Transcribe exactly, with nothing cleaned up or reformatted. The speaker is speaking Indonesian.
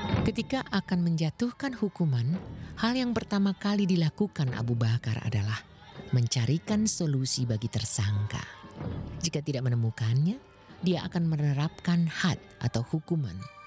Ketika akan menjatuhkan hukuman, hal yang pertama kali dilakukan Abu Bakar adalah mencarikan solusi bagi tersangka. Jika tidak menemukannya, dia akan menerapkan had atau hukuman